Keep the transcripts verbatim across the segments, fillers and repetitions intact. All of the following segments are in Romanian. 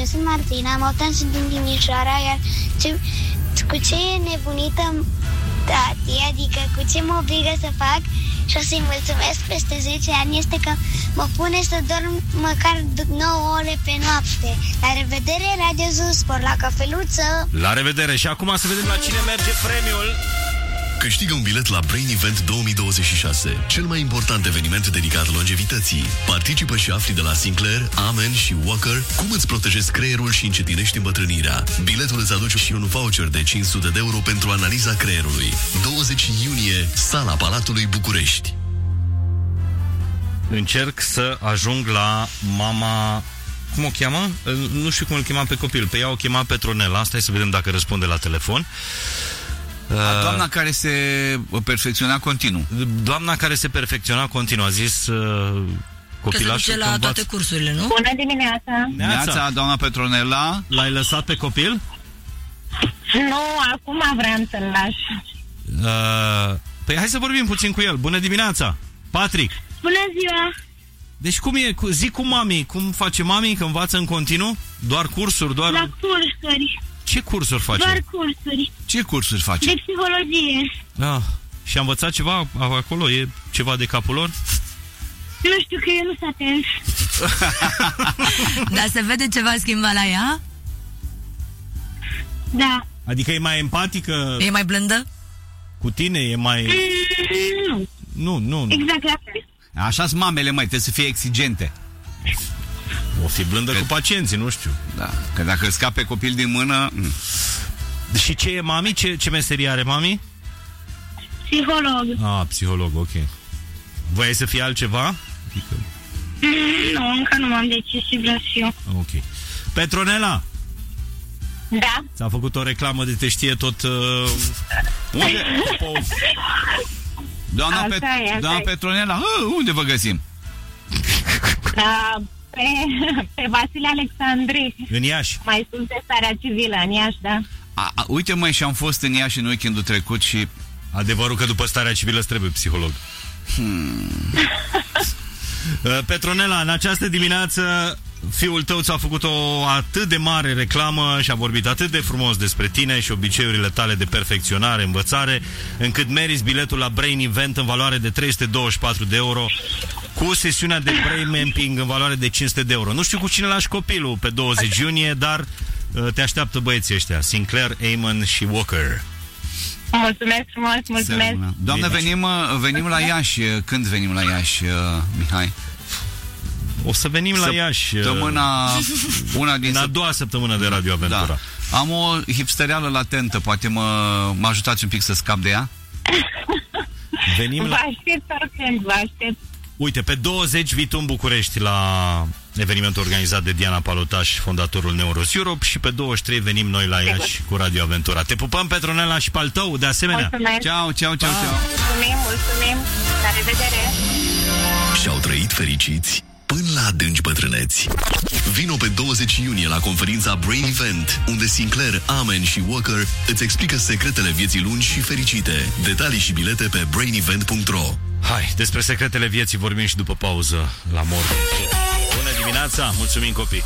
sunt Martina, am opt ani, sunt din Timișoara, iar ce, cu ce e nebunită tati, adică cu ce mă obligă să fac și o să-i mulțumesc peste zece ani este că mă pune să dorm măcar nouă ore pe noapte. La revedere, Radio Zoospor, la cafeluță! La revedere! Și acum să vedem la cine merge premiul. Câștigă un bilet la Brain Event două mii douăzeci și șase, cel mai important eveniment dedicat longevității. Participă și afli de la Sinclair, Amen și Walker cum îți protejezi creierul și încetinești îmbătrânirea. Biletul îți aduce și un voucher de cinci sute de euro pentru analiza creierului. douăzeci iunie, Sala Palatului București. Încerc să ajung la mama... Cum o cheamă? Nu știu cum îl chema pe copil. Pe ea o chema Petronela. Stai să vedem dacă răspunde la telefon. Doamna care se perfecționa continuu. Doamna care se perfecționa continuu. A zis uh, copilașul că se duce la că toate cursurile, nu? Bună dimineața! Neața, doamna Petronela. L-ai lăsat pe copil? Nu, acum vreau să-l lași. Uh, păi hai să vorbim puțin cu el. Bună dimineața! Patrick! Bună ziua! Deci cum e? Zic cu mami. Cum face mami că învață în continuu? Doar cursuri? Doar... La cursuri. Ce cursuri face? Doar cursuri. Ce cursuri face? De psihologie. Ah, și a învățat ceva acolo? E ceva de capul lor? Nu știu, că eu nu sunt atent. Dar se vede ceva schimbat la ea? Da. Adică e mai empatică? E mai blândă? Cu tine? E mai... Mm, nu. Nu, nu. Exact la fel. Așa sunt mamele, mai trebuie să fie exigente. O fi blândă că... cu pacienții, nu știu. Da, că dacă scape copil din mână... Și ce e mami? Ce, ce meserie are mami? Psiholog. Ah, psiholog, ok. Voiai să fie altceva? Adică... Nu, încă nu m-am decis și vreau și eu. Ok. Petronela! Da? Ți-a făcut o reclamă de te știe tot... Uh... Unde? Doamna, Asta Pet... e, Doamna e. Petronela, hă, unde vă găsim? Da, pe, pe Vasile Alexandri. În Iași. Mai sunt pe starea civilă, în Iași, da. A, a, uite, măi, și am fost în Iași în weekendul trecut și... Adevărul că după starea civilă îți trebuie psiholog. Hmm. Petronela, în această dimineață fiul tău ți-a făcut o atât de mare reclamă și a vorbit atât de frumos despre tine și obiceiurile tale de perfecționare, învățare, încât meriți biletul la Brain Event în valoare de trei sute douăzeci și patru de euro cu sesiunea de brain mapping în valoare de cinci sute de euro. Nu știu cu cine lași copilul pe douăzeci iunie, dar te așteaptă băieții ăștia, Sinclair, Amon și Walker. Mulțumesc frumos, mulțumesc. Doamne, venim, venim la Iași. Când venim la Iași, Mihai? O să venim la Iași Săptămâna, una din în a doua săptămână de Radio Aventura. Da. Am o hipsterială latentă, poate mă, mă ajutați un pic să scap de ea? Venim la... Vă aștept oricând, vă aștept. Uite, pe douăzeci vii tu în București la evenimentul organizat de Diana Palotaș, fondatorul Neuros Europe, și pe douăzeci și trei venim noi la Iași cu Radio Aventura. Te pupăm, Petronela, și pe al tău, de asemenea. Mulțumesc. Ciao, ciao, ciao, ciao. Mulțumim, mulțumim. La revedere. Și-au trăit fericiți până la adânci bătrâneți. Vino pe douăzeci iunie la conferința Brain Event, unde Sinclair, Amen și Walker îți explică secretele vieții lungi și fericite. Detalii și bilete pe brain event punct ro. Hai, despre secretele vieții vorbim și după pauză la Morning Show. Bună dimineața, mulțumim copii!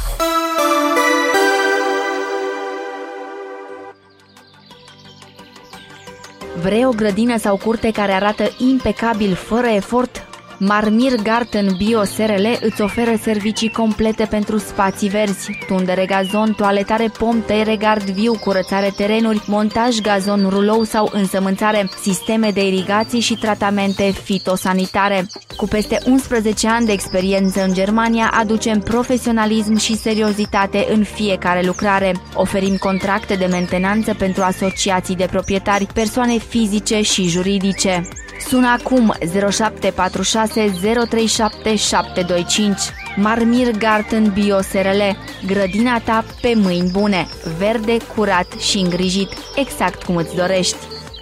Vrei o grădină sau curte care arată impecabil, fără efort? Marmir Garden Bio S R L îți oferă servicii complete pentru spații verzi, tundere gazon, toaletare pom, tăiere gard viu, curățare terenuri, montaj gazon rulou sau însămânțare, sisteme de irigații și tratamente fitosanitare. Cu peste unsprezece ani de experiență în Germania, aducem profesionalism și seriozitate în fiecare lucrare. Oferim contracte de mentenanță pentru asociații de proprietari, persoane fizice și juridice. Sună acum zero șapte patru șase zero trei șapte șapte doi cinci. Marmir Garden Bio S R L. Grădina ta pe mâini bune. Verde, curat și îngrijit, exact cum îți dorești.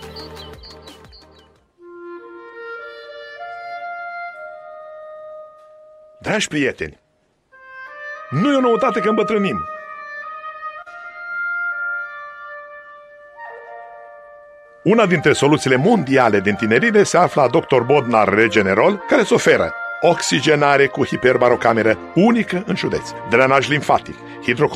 Dragi prieteni, nu e o noutate că îmbătrânim. Una dintre soluțiile mondiale de întinerire se află la doctor Bodnar Regenerol, care îți oferă oxigenare cu hiperbarocameră unică în județ, drenaj limfatic, hidrocortisone,